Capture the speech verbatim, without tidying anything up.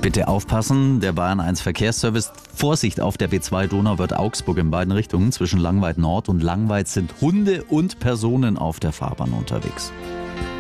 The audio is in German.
Bitte aufpassen, der Bayern eins Verkehrsservice. Vorsicht auf der B zwei Donauwörth-Augsburg in beiden Richtungen. Zwischen Langweid Nord und Langweid sind Hunde und Personen auf der Fahrbahn unterwegs.